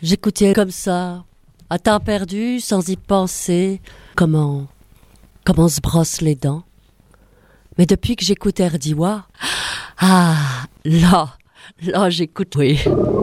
J'écoutais comme ça, à temps perdu, sans y penser, comment on se brosse les dents. Mais depuis que j'écoute Erdiwa, là, j'écoute, oui.